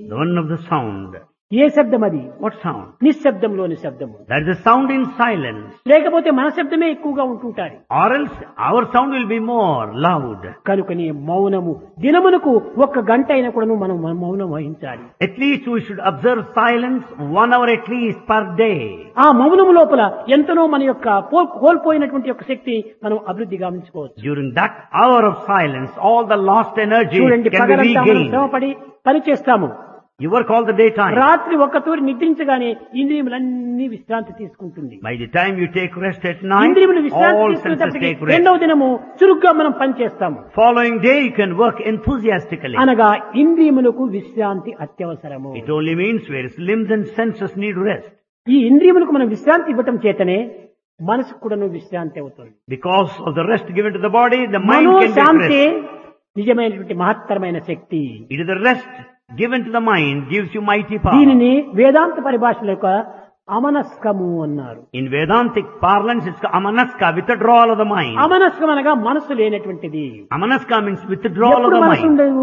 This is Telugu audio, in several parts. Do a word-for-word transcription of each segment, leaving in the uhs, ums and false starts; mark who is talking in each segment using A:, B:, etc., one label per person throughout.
A: The one of the sound.
B: ఏ శబ్దం అది?
A: What sound?
B: నిశ్శబ్దంలోని శబ్దము.
A: That is the sound in silence.
B: లేకపోతే మన శబ్దమే ఎక్కువగా ఉంటుంటారు.
A: Or else our sound will be more loud.
B: కనుకని మౌనము దినమునకు ఒక్క గంట అయినా కూడా మనం మౌనం వహించాలి.
A: At least we should observe silence one hour at least per day.
B: ఆ మౌనము లోపల ఎంతనో మన యొక్క కోల్పోయినటువంటి యొక్క శక్తి మనం అభివృద్ధి గావించుకోవచ్చు.
A: During that hour of silence, all the lost energy
B: చూడండి,
A: can be
B: పగలంతా మనం
A: regained.
B: శ్రమపడి పని చేస్తాము.
A: You work all the daytime.
B: రాత్రి ఒక్కతూరి నిద్రించగానే ఇంద్రియములన్నీ విశ్రాంతి తీసుకుంటుంది.
A: By the time you take rest at night,
B: ఇంద్రియములు విశ్రాంతి
A: all senses
B: తీసుకునేటప్పటికి
A: take rest.
B: రెండవ దినము చురుగ్గా మనం పని చేస్తాము.
A: Following day, you can work enthusiastically.
B: అనగా ఇంద్రియములకు విశ్రాంతి అత్యవసరము.
A: It only means whereas limbs and senses need rest.
B: ఈ ఇంద్రియములకు మనం విశ్రాంతి ఇవ్వటం చేతనే మనసుకు కూడాను విశ్రాంతి అవుతుంది.
A: Because of the rest given to the body, the mind
B: Mano
A: can get
B: Shanti
A: rest.
B: నిజమైనటువంటి మహత్తరమైన శక్తి.
A: It is the rest given to the mind gives you mighty power.
B: దీనిని వేదాంత పరిభాషలో యొక్క అమనస్కము అన్నారు.
A: In Vedantic parlance, it's amanaska, withdrawal of the mind.
B: అమనస్కం అనగా మనసు లేనటువంటిది.
A: Amanaska means withdrawal of
B: ఎప్పుడు
A: the
B: మనసు
A: mind.
B: ఉండదు?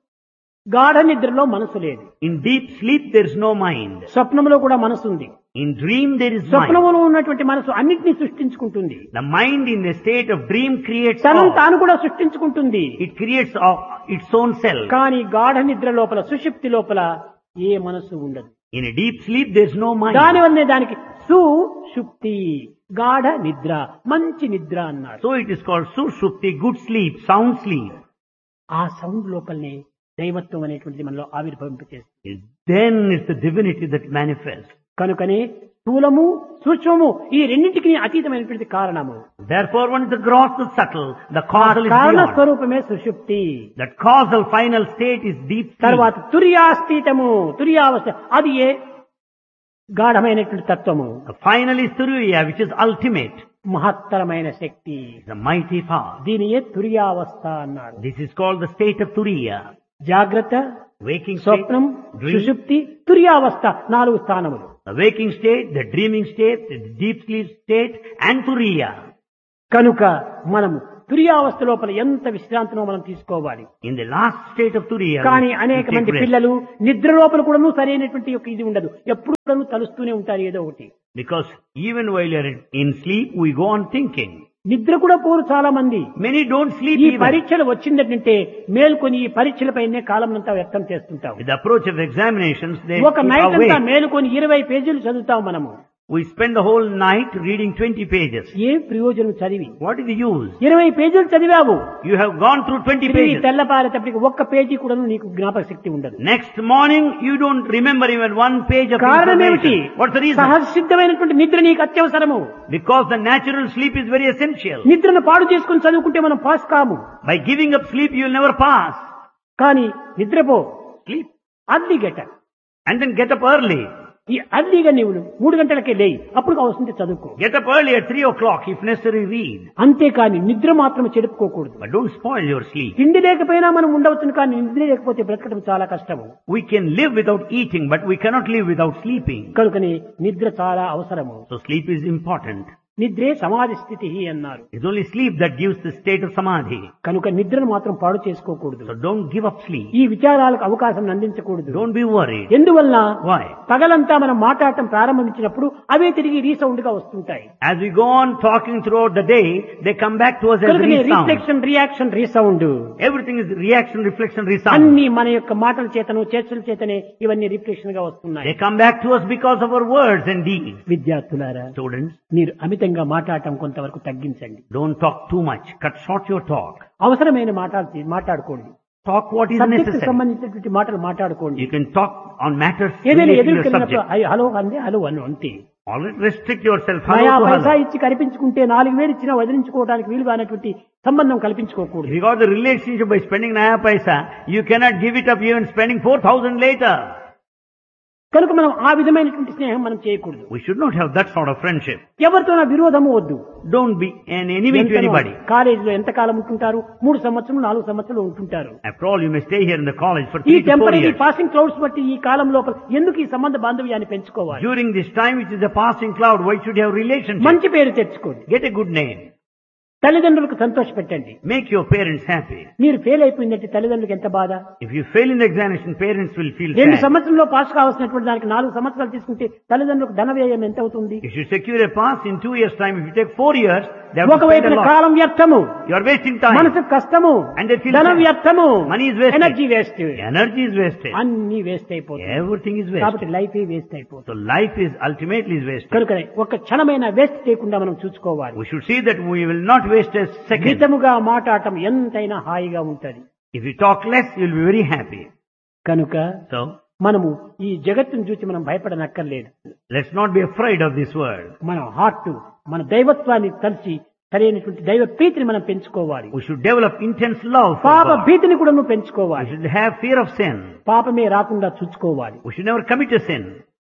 B: గాఢ నిద్రలో మనసు లేదు.
A: In deep sleep, there is no mind.
B: స్వప్నంలో కూడా మనసు ఉంది.
A: In dream, there is mind.
B: స్వప్నంలో ఉన్నటువంటి మనసు అన్నిటినీ సృష్టించుకుంటుంది.
A: The mind in a state of dream creates
B: తనను
A: all.
B: తాను కూడా సృష్టించుకుంటుంది.
A: It creates all, its own self.
B: కానీ గాఢ నిద్ర లోపల సుషుప్తి లోపల ఏ మనసు ఉండదు.
A: In a deep sleep, there is no mind.
B: దానివల్లనే దానికి సుషుప్తి గాఢ నిద్ర మంచి నిద్ర అన్నారు.
A: So it is called sushupti, good sleep, sound sleep.
B: ఆ సౌండ్ లోపలనే దైవత్వం అనేటువంటిది మనలో ఆవిర్భవింపచేస్తుంది.
A: Then it's the divinity that manifests.
B: కనుకనే స్థూలము సూక్ష్మము ఈ రెండింటికి అతీతమైనటువంటి కారణము.
A: Therefore, one is the gross, the subtle, the causal is
B: కారణ
A: beyond.
B: స్వరూపమే సుషుప్తి.
A: That causal final state is deep sleep.
B: తర్వాత తుర్యాస్థితము తుర్యావస్థ అది ఏ గాఢమైనటువంటి తత్వము.
A: The final is turiya, which is ultimate.
B: మహత్తరమైన శక్తి.
A: The mighty power.
B: దీనియే తుర్యావస్థ అన్నారు.
A: This is called the state of turiya.
B: జాగ్రత్త,
A: Waking state,
B: స్వప్నం,
A: dream,
B: సుషుప్తి, తుర్యావస్థ నాలుగు స్థానములు.
A: the waking state, the dreaming state, the deep sleep state, and turiya.
B: కనుక మనము తుర్యావస్థ లోపల ఎంత విశ్రాంతినో మనం తీసుకోవాలి.
A: In the last state of turiya,
B: కానీ
A: we
B: అనేక
A: take
B: మంది
A: rest.
B: పిల్లలు నిద్ర లోపల కూడాను సరైనటువంటి యొక్క ఇది ఉండదు. ఎప్పుడు కూడాను తలుస్తూనే ఉంటారు ఏదో ఒకటి.
A: Because even while you are in sleep, we go on thinking.
B: నిద్ర కూడా పోరు చాలా మంది.
A: Many don't sleep
B: ఈ
A: even.
B: పరీక్షలు వచ్చిందంటే మేల్కొని ఈ పరీక్షలపైనే కాలం అంతా వ్యర్థం చేస్తుంటాం.
A: With the approach of examinations, they
B: ఒక
A: keep
B: నైట్ అంతా
A: awake.
B: మేలుకొని ఇరవై పేజీలు చదువుతాం మనము.
A: We spend the whole night reading twenty pages.
B: ఏ ప్రయోజనం చదివి?
A: What is the use?
B: ఇరవై పేజీలు చదివావు.
A: You have gone through twenty
B: తిరిగి
A: pages.
B: తెల్లపారేటప్పటికి ఒక్క పేజీ కూడా నీకు జ్ఞాపక శక్తి ఉండదు.
A: Next morning, you don't remember even one page of
B: కారణం ఏమిటి?
A: information. What's the reason?
B: సహజసిద్ధమైనటువంటి నిద్ర నీకు అత్యవసరము.
A: Because the natural sleep is very essential.
B: నిద్రను పాడు చేసుకుని చదువుకుంటే మనం పాస్ కాము.
A: By giving up sleep, you will never pass.
B: కానీ నిద్రపో
A: Sleep.
B: Early గెట
A: And then get up early.
B: ఈ అర్లీగా నీవు మూడు గంటలకే లేయి, అప్పుడు అవసరం చదువుకో.
A: Get up early at three o'clock, if necessary, read.
B: అంతేకాని నిద్ర మాత్రం చెడుపుకోకూడదు.
A: But don't spoil your sleep.
B: తిండి లేకపోయినా మనం ఉండవచ్చును, కానీ నిద్ర లేకపోతే బ్రతకడం చాలా కష్టము.
A: We can live without eating, but we cannot live without sleeping.
B: కనుకని నిద్ర చాలా అవసరము.
A: So sleep is important.
B: నిద్రే సమాధి స్థితి అన్నారు.
A: It's only sleep that gives the state of samadhi.
B: కనుక నిద్రను మాత్రం పాడు చేసుకోకూడదు.
A: So don't give up sleep.
B: ఈ విచారాలకు అవకాశం అందించకూడదు.
A: Don't be worried.
B: ఎందువల్ల
A: Why?
B: పగలంతా మనం మాట్లాడటం ప్రారంభించినప్పుడు అవే తిరిగి రీసౌండ్ గా వస్తుంటాయి.
A: As we go on talking throughout the day, they come back to us as
B: కనుక
A: resound.
B: Reflection reaction resound
A: Everything is reaction, reflection, resound.
B: అన్ని మన యొక్క మాటల చేతను చర్చల చేతనే ఇవన్నీ రిఫ్లెక్షన్ గా వస్తున్నాయి.
A: They come back to us because of our words and deeds.
B: విద్యార్థులారా,
A: Students,
B: మీరు అమితంగా మాట్లాడటం కొంతవరకు తగ్గించండి.
A: don't talk too much. Cut short your talk.
B: అవసరమైన మాటలు మాట్లాడుకోండి.
A: Talk what is
B: subject
A: necessary.
B: సంబంధించినటువంటి మాటలు మాట్లాడుకోండి.
A: You can talk on matters
B: ఏదైనా
A: related to
B: ఎదురు
A: your
B: వెళ్ళినప్పుడు
A: subject.
B: హలో అందే హలో అని అంతే.
A: Always restrict yourself. Hello
B: నయా
A: to
B: పైసా
A: hello.
B: ఇచ్చి కనిపించుకుంటే నాలుగు వేలు ఇచ్చినా వదిలించుకోవడానికి వీలుగా అనేటువంటి సంబంధం కల్పించుకోకూడదు.
A: If you got the relationship by spending naya paisa, you cannot give it up even spending four thousand later.
B: కనుక మనం ఆ విధమైనటువంటి స్నేహం మనం చేయకూడదు.
A: We should not have that sort of friendship.
B: ఎవరితో విరోధము వద్దు.
A: Don't be an enemy to anybody.
B: కాలేజీలో ఎంతకాలం ఉంటుంటారు? మూడు సంవత్సరాలు నాలుగు సంవత్సరాలు ఉంటుంటారు.
A: After all, you may stay here in the college for
B: ఈ
A: three to four
B: temporary
A: years.
B: Passing clouds బట్టి ఈ కాలం లోపల ఎందుకు ఈ సంబంధ బాంధవ్యాన్ని పెంచుకోవాలి?
A: During this time, which is a passing cloud, why should you have relationship?
B: మంచి పేరు తెచ్చుకోండి.
A: Get a good name.
B: తల్లిదండ్రులకు సంతోష పెట్టండి.
A: Make your parents happy.
B: మీరు ఫెయిల్ అయిపోయిందంటే తల్లిదండ్రులకు ఎంత బాధ.
A: If you fail in the examination, parents will feel
B: రెండు
A: sad.
B: సంవత్సరంలో పాస్ కావాల్సినటువంటి దానికి నాలుగు సంవత్సరాలు తీసుకుంటే తల్లిదండ్రులకు ధన వ్యయం ఎంత అవుతుంది.
A: If you secure a pass in two years' time, if you take four years, they have to spend
B: ఒకవైపున
A: a lot.
B: కాలం వ్యర్థము,
A: You are wasting time.
B: మనసు కష్టము,
A: And they feel
B: ధనం
A: sad.
B: వ్యర్థము,
A: Money is wasted.
B: Energy waste,
A: Energy is wasted.
B: అన్ని వేస్ట్ అయిపోతుంది.
A: Everything is wasted.
B: కాబట్టి లైఫ్ వేస్ట్ అయిపోతుంది.
A: So life is ultimately is wasted.
B: కనుకనే ఒక క్షణమైన వేస్ట్ చేయకుండా మనం చూసుకోవాలి.
A: We should see that we will not waste a second.
B: మితముగా మాట్లాడటం ఎంతైనా హాయిగా ఉంటది.
A: If you talk less, you will be very happy.
B: కనుక
A: So,
B: మనము ఈ జగత్తును చూసి మనం భయపడనక్కర్లేదు.
A: let's not be afraid of this world.
B: మన హార్ట్, మన దైవత్వాన్ని కలిసి సరైనటువంటి దైవ ప్రీతిని మనం పెంచుకోవాలి.
A: We should develop intense love for
B: పాప
A: God.
B: భీతిని కూడా నువ్వు
A: We
B: పెంచుకోవాలి.
A: should have fear of sin.
B: పాపమే రాకుండా చూసుకోవాలి.
A: We should never commit a sin.